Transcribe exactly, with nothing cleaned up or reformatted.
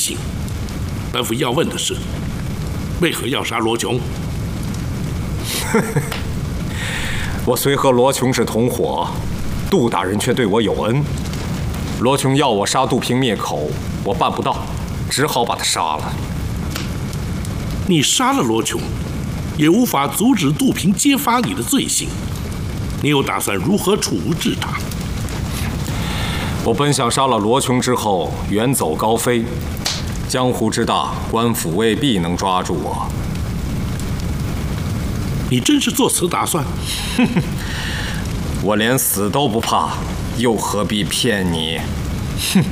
性。本府要问的是，为何要杀罗琼？ 我虽和罗琼是同伙，杜大人却对我有恩。罗琼要我杀杜平灭口，我办不到，只好把他杀了。 你杀了罗琼，也无法阻止杜平揭发你的罪行。你又打算如何处置他？ 我本想杀了罗琼之后远走高飞，江湖之大，官府未必能抓住我。 你真是做此打算？ 我连死都不怕，又何必骗你？哼！